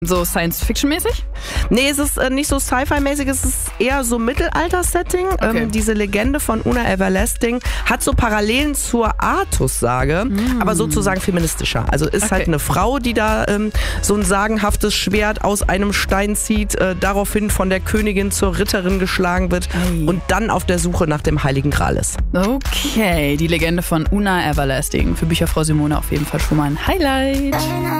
So Science-Fiction-mäßig? Nee, es ist nicht so Sci-Fi-mäßig, es ist eher so Mittelalter-Setting. Okay. Diese Legende von Una Everlasting hat so Parallelen zur Artus-Sage, aber sozusagen feministischer. Also ist halt eine Frau, die da so ein sagenhaftes Schwert aus einem Stein zieht, daraufhin von der Königin zur Ritterin geschlagen wird und dann auf der Suche nach dem Heiligen Gral ist. Okay, die Legende von Una Everlasting. Für Bücherfrau Simone auf jeden Fall schon mal ein Highlight.